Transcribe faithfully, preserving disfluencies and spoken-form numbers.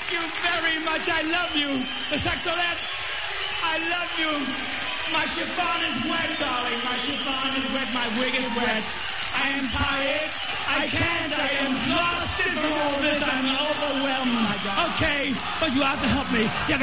you very much. I love you. The Saxolettes, I love you. My chiffon is wet, darling. My chiffon is wet. My wig is wet. I am tired. I can't. I am exhausted from all this. I'm overwhelmed. Okay, but you have to help me. You have